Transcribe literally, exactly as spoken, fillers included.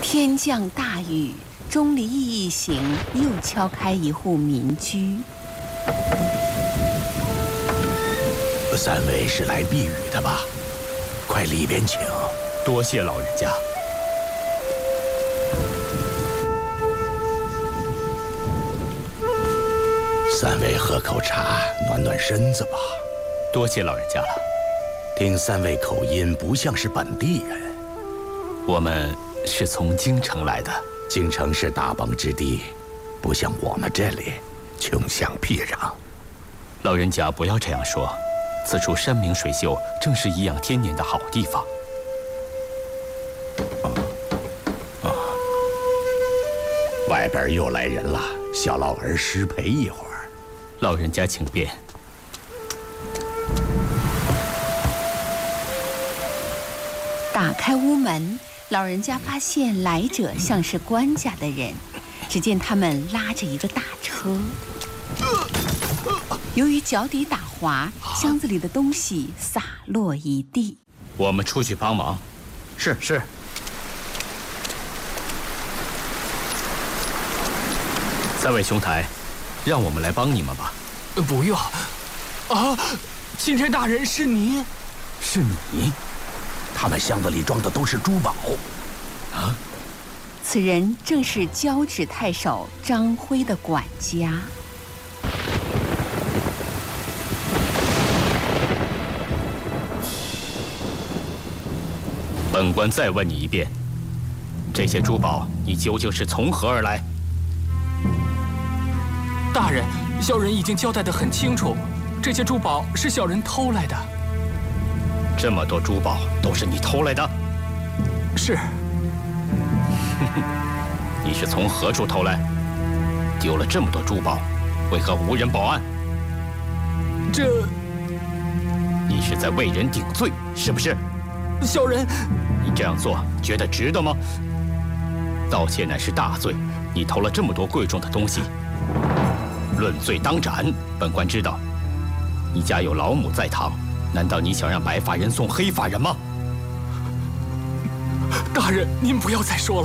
天降大雨，钟离义一行又敲开一户民居。 三位是来避雨的吧？快里边请。 多谢老人家。 三位喝口茶，暖暖身子吧。 多谢老人家了。 听三位口音不像是本地人。 我们是从京城来的。 京城是大邦之地，不像我们这里穷乡僻壤。 老人家不要这样说，此处山明水秀，正是颐养天年的好地方。 啊啊！外边又来人了，小老儿失陪一会儿。 老人家请便。 打开屋门，老人家发现来者像是官家的人。只见他们拉着一个大车，由于脚底打滑，箱子里的东西洒落一地。 我们出去帮忙。 是是。 三位兄台，让我们来帮你们吧。 不用。啊，钦差大人是您？ 是你？ 他们箱子里装的都是珠宝。 啊？ 此人正是交趾太守张辉的管家。 本官再问你一遍，这些珠宝你究竟是从何而来？ 大人，小人已经交代得很清楚，这些珠宝是小人偷来的。 这么多珠宝都是你偷来的？ 是。 你是从何处偷来？丢了这么多珠宝，为何无人报案？ 这…… 你是在为人顶罪，是不是？ 小人…… 你这样做觉得值得吗？盗窃乃是大罪，你偷了这么多贵重的东西，论罪当斩。本官知道，你家有老母在堂，难道你想让白发人送黑发人吗？ 大人，您不要再说了。